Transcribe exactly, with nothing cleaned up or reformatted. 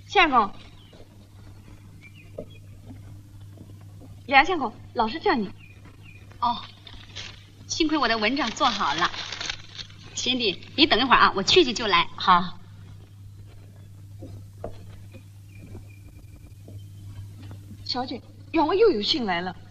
相公，梁相公，老师叫你。 哦，幸亏我的文章做好了。贤弟，你等一会儿啊，我去去就来。 好。小姐，员外又有信来了。